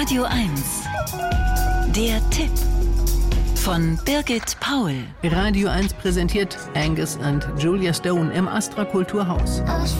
Radio 1. Der Tipp von Birgit Paul. Radio 1 präsentiert Angus und Julia Stone im Astra Kulturhaus.